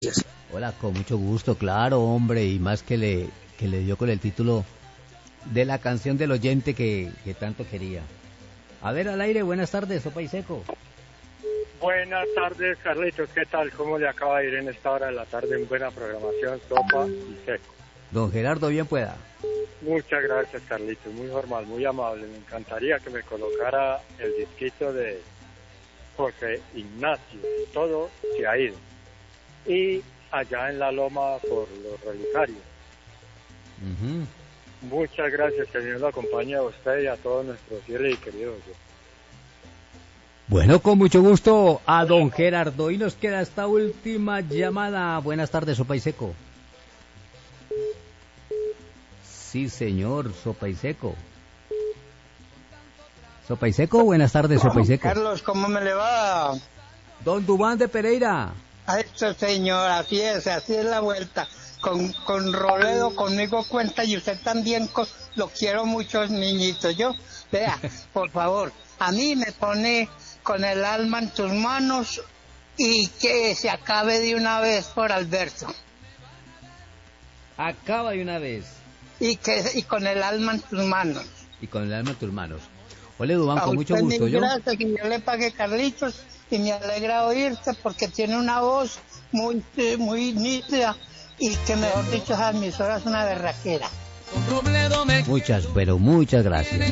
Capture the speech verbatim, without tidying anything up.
Hola, con mucho gusto, claro, hombre, y más que le, que le dio con el título de la canción del oyente que, que tanto quería. A ver, al aire, buenas tardes, Sopa y Seco. Buenas tardes, Carlitos, ¿qué tal? ¿Cómo le acaba de ir en esta hora de la tarde? En buena programación, Sopa y Seco. Don Gerardo, bien pueda. Muchas gracias, Carlitos, muy formal, muy amable. Me encantaría que me colocara el disquito de José Ignacio, Todo se ha ido. Y allá en la loma por los relicarios. Uh-huh. Muchas gracias, que Dios lo acompañe a usted y a todos nuestros fieles y queridos. Bueno, con mucho gusto a don Gerardo. Y nos queda esta última llamada. Buenas tardes, Sopa y Seco. Sí, señor, Sopa y Seco. Sopa y Seco, buenas tardes, Sopa y Seco. Carlos, ¿cómo me le va? Don Dubán de Pereira. A esto, señor, así es, así es la vuelta. Con, con Roledo conmigo cuenta y usted también con, lo quiero mucho, niñito. Yo, vea, por favor, a mí me pone con el alma en tus manos y que se acabe de una vez por Alberto. Acaba de una vez. Y que y con el alma en tus manos. Y con el alma en tus manos. Ole, Dubán, con a mucho usted gusto. Mil ¿yo? Gracias, que yo le pague, Carlitos, y me alegra oírte porque tiene una voz muy, muy nítida y que, mejor dicho, esa emisora es una berraquera. Muchas, pero muchas gracias.